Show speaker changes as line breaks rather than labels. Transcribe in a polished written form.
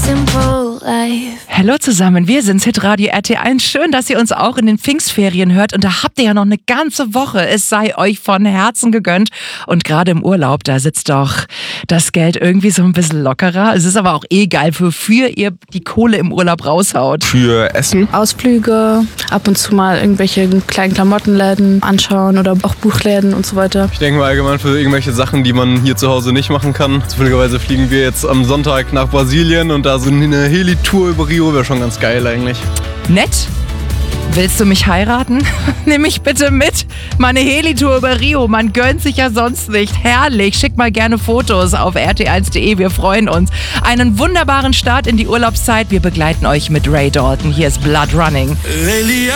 simple life.
Hallo zusammen, wir sind's, Hitradio RT1. Schön, dass ihr uns auch in den Pfingstferien hört. Und da habt ihr ja noch eine ganze Woche. Es sei euch von Herzen gegönnt. Und gerade im Urlaub, da sitzt doch das Geld irgendwie so ein bisschen lockerer. Es ist aber auch geil, wofür ihr die Kohle im Urlaub raushaut.
Für Essen.
Ausflüge, ab und zu mal irgendwelche kleinen Klamottenläden anschauen oder auch Buchläden und so weiter.
Ich denke mal allgemein für irgendwelche Sachen, die man hier zu Hause nicht machen kann. Zufälligerweise fliegen wir jetzt am Sonntag nach Brasilien und da so eine Heli-Tour über Rio wäre schon ganz geil eigentlich.
Nett? Willst du mich heiraten? Nimm mich bitte mit. Meine Heli-Tour über Rio, man gönnt sich ja sonst nicht. Herrlich, schick mal gerne Fotos auf rt1.de, wir freuen uns. Einen wunderbaren Start in die Urlaubszeit. Wir begleiten euch mit Ray Dalton. Hier ist Blood Running.
Lately